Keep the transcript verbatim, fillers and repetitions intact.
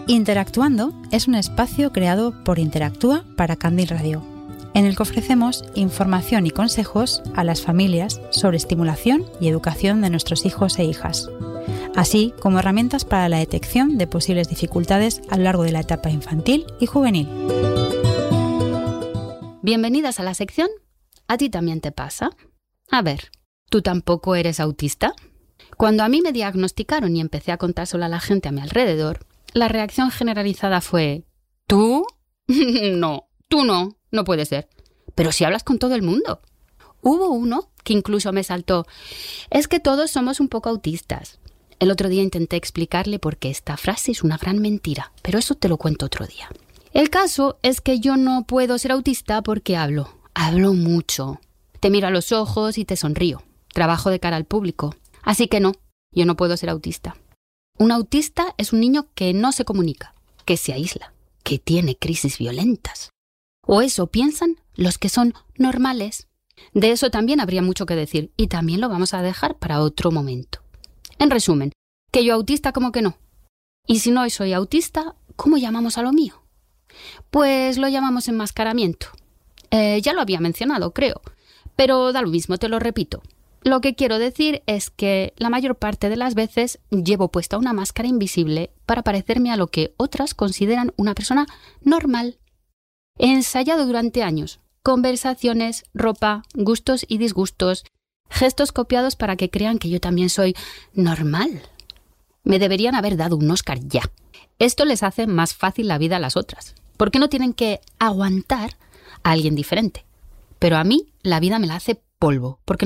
Interactuando es un espacio creado por Interactúa para Candil Radio, en el que ofrecemos información y consejos a las familias sobre estimulación y educación de nuestros hijos e hijas, así como herramientas para la detección de posibles dificultades a lo largo de la etapa infantil y juvenil. Bienvenidas a la sección ¿A ti también te pasa? A ver, ¿tú tampoco eres autista? Cuando a mí me diagnosticaron y empecé a contárselo a la gente a mi alrededor, la reacción generalizada fue ¿tú? No, tú no, no puede ser. Pero si hablas con todo el mundo. Hubo uno que incluso me saltó: es que todos somos un poco autistas. El otro día intenté explicarle por qué esta frase es una gran mentira, pero eso te lo cuento otro día. El caso es que yo no puedo ser autista porque hablo. Hablo mucho. Te miro a los ojos y te sonrío. Trabajo de cara al público. Así que no, yo no puedo ser autista. Un autista es un niño que no se comunica, que se aísla, que tiene crisis violentas. O eso piensan los que son normales. De eso también habría mucho que decir y también lo vamos a dejar para otro momento. En resumen, que yo autista como que no. Y si no soy autista, ¿cómo llamamos a lo mío? Pues lo llamamos enmascaramiento. Eh, ya lo había mencionado, creo, pero da lo mismo, te lo repito. Lo que quiero decir es que la mayor parte de las veces llevo puesta una máscara invisible para parecerme a lo que otras consideran una persona normal. He ensayado durante años conversaciones, ropa, gustos y disgustos, gestos copiados para que crean que yo también soy normal. Me deberían haber dado un Oscar ya. Esto les hace más fácil la vida a las otras, porque no tienen que aguantar a alguien diferente. Pero a mí la vida me la hace polvo, porque